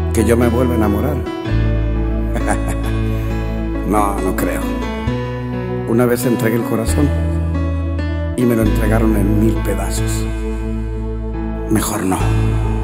que yo me vuelva a enamorar. No, no creo. Una vez entregué el corazón y me lo entregaron en 1000 pedazos. Mejor no.